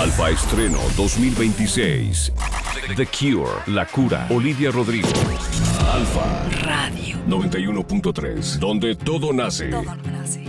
Alfa Estreno 2026. The Cure, La Cura, Olivia Rodrigo. Alfa Radio 91.3, donde todo nace. Todo nace.